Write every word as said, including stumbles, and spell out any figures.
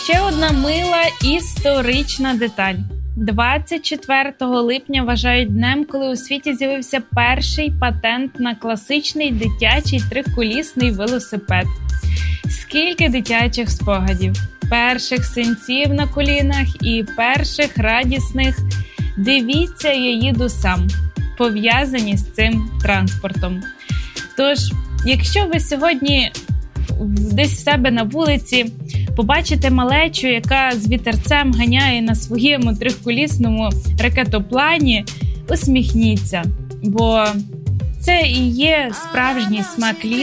Ще одна мила історична деталь. двадцять четвертого липня вважають днем, коли у світі з'явився перший патент на класичний дитячий триколісний велосипед. Скільки дитячих спогадів, перших синців на колінах і перших радісних «дивіться, я їду сам», пов'язані з цим транспортом. Тож, якщо ви сьогодні десь в себе на вулиці побачите малечу, яка з вітерцем ганяє на своєму триколісному ракетоплані, усміхніться, бо це і є справжній смак літа.